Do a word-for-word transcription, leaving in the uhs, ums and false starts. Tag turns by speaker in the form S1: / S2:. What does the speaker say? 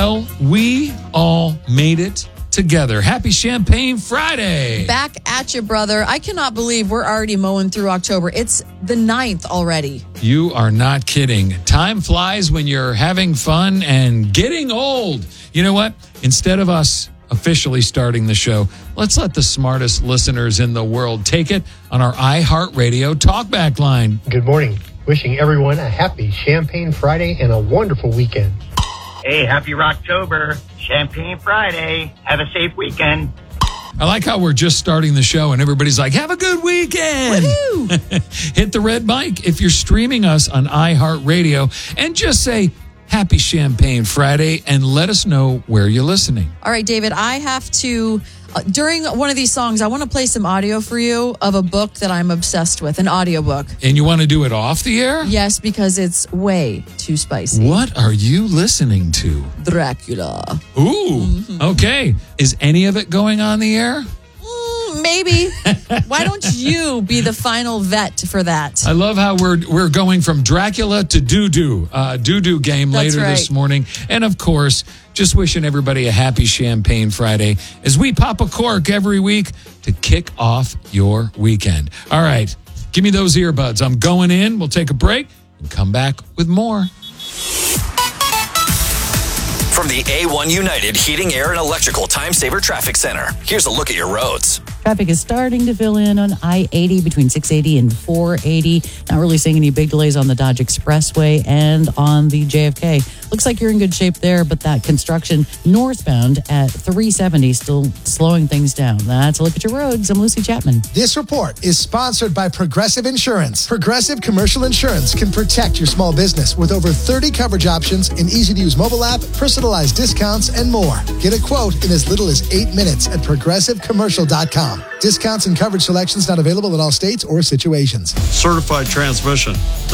S1: Well, we all made it together. Happy Champagne Friday.
S2: Back at you, brother. I cannot believe we're already mowing through October. It's the ninth already.
S1: You are not kidding. Time flies when you're having fun and getting old. You know what? Instead of us officially starting the show, let's let the smartest listeners in the world take it on our iHeartRadio Talkback line.
S3: Good morning. Wishing everyone a happy Champagne Friday and a wonderful weekend.
S4: Hey, happy Rocktober. Champagne Friday. Have a safe weekend.
S1: I like how we're just starting the show and everybody's like, have a good weekend.
S2: Woohoo!
S1: Hit the red mic if you're streaming us on iHeartRadio and just say Happy Champagne Friday and let us know where you're listening.
S2: All right, David, I have to, uh, during one of these songs, I want to play some audio for you of a book that I'm obsessed with, an audiobook.
S1: And you want to do it off the air?
S2: Yes, because it's way too spicy.
S1: What are you listening to?
S2: Dracula.
S1: Ooh, mm-hmm. Okay. Is any of it going on the air?
S2: Mm, maybe. Why don't you be the final vet for that?
S1: I love how we're we're going from Dracula to doo-doo. Uh, doo-doo game
S2: That's
S1: later
S2: right.
S1: this morning. And, of course, just wishing everybody a happy Champagne Friday as we pop a cork every week to kick off your weekend. All right. Give me those earbuds. I'm going in. We'll take a break and come back with more.
S5: From the A one United Heating, Air, and Electrical Time Saver Traffic Center, here's a look at your roads.
S6: Traffic is starting to fill in on I eighty between six eighty and four eighty. Not really seeing any big delays on the Dodge Expressway and on the J F K. Looks like you're in good shape there, but that construction northbound at three seventy still slowing things down. That's a look at your roads. I'm Lucy Chapman.
S7: This report is sponsored by Progressive Insurance. Progressive Commercial Insurance can protect your small business with over thirty coverage options, an easy-to-use mobile app, personalized discounts, and more. Get a quote in as little as eight minutes at progressive commercial dot com. Discounts and coverage selections not available in all states or situations.
S8: Certified transmission.